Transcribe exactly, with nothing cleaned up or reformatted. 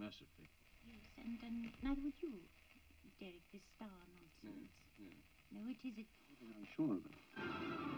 Massively. Yes, and, and neither would you, Derek, this star nonsense. Yeah, yeah. No, it is it. I'm sure of it.